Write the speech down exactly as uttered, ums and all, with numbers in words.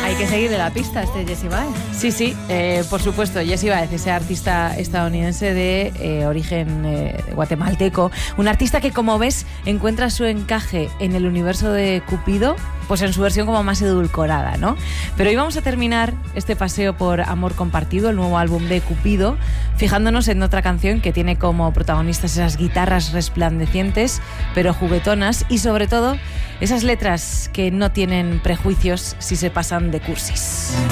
Hay que seguirle la pista a este Jessie Baez. Sí, sí, eh, por supuesto, Jessie Baez, ese artista estadounidense de eh, origen eh, guatemalteco, un artista que, como ves, encuentra su encaje en el universo de Cupido, pues en su versión como más edulcorada, ¿no? Pero hoy vamos a terminar este paseo por Amor Compartido, el nuevo álbum de Cupido, fijándonos en otra canción que tiene como protagonistas esas guitarras resplandecientes, pero juguetonas, y sobre todo esas letras que no tienen prejuicios si se pasan de cursis.